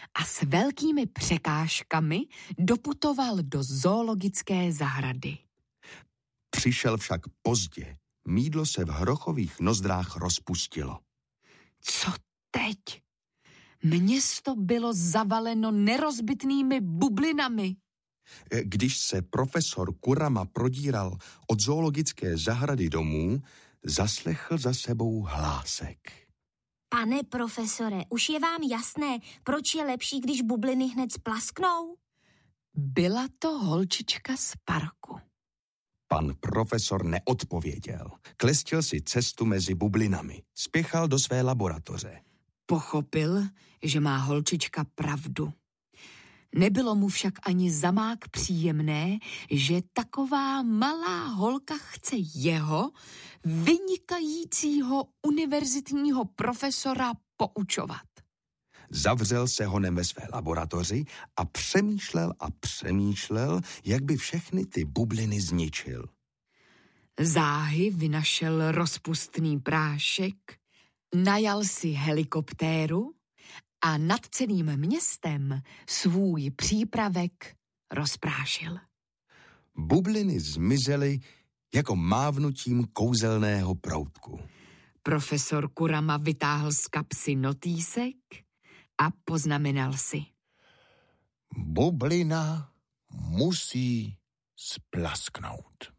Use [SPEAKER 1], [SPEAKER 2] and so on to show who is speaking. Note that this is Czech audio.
[SPEAKER 1] a s velkými překážkami doputoval do zoologické zahrady.
[SPEAKER 2] Přišel však pozdě. Mýdlo se v hrochových nozdrách rozpustilo.
[SPEAKER 1] Co teď? Město bylo zavaleno nerozbitnými bublinami.
[SPEAKER 2] Když se profesor Kurama prodíral od zoologické zahrady domů, zaslechl za sebou hlásek.
[SPEAKER 3] Pane profesore, už je vám jasné, proč je lepší, když bubliny hned splasknou?
[SPEAKER 1] Byla to holčička z parku.
[SPEAKER 2] Pan profesor neodpověděl. Klestil si cestu mezi bublinami. Spěchal do své laboratoře.
[SPEAKER 1] Pochopil, že má holčička pravdu. Nebylo mu však ani zamák příjemné, že taková malá holka chce jeho, vynikajícího univerzitního profesora, poučovat.
[SPEAKER 2] Zavřel se honem ve své laboratoři a přemýšlel, jak by všechny ty bubliny zničil.
[SPEAKER 1] Záhy vynašel rozpustný prášek, najal si helikoptéru a nad celým městem svůj přípravek rozprášil.
[SPEAKER 2] Bubliny zmizely jako mávnutím kouzelného proutku.
[SPEAKER 1] Profesor Kurama vytáhl z kapsy notýsek a poznamenal si.
[SPEAKER 4] Bublina musí splasknout.